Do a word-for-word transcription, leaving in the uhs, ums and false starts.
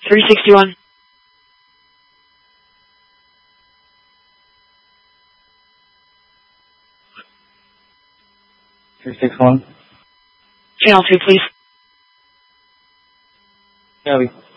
three sixty-one. three six one. Channel two, please. Copy.